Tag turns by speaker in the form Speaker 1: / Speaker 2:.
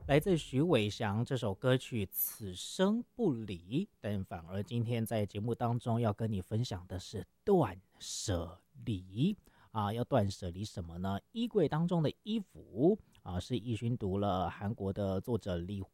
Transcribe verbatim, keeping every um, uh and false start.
Speaker 1: 来自徐伟翔这首歌曲《此生不离》，但反而今天在节目当中要跟你分享的是断舍离啊，要断舍离什么呢？衣柜当中的衣服啊，是义勋读了韩国的作者李